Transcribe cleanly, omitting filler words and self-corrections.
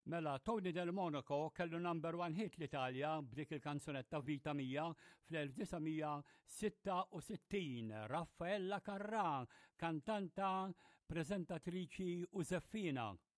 Mela, Tony Del Monaco kellu number one hit l-Italja b'dik il-kanzunetta Vita Mia fl-1966. Raffaella Carrà, kantanta, prezentatriċi u zeffina.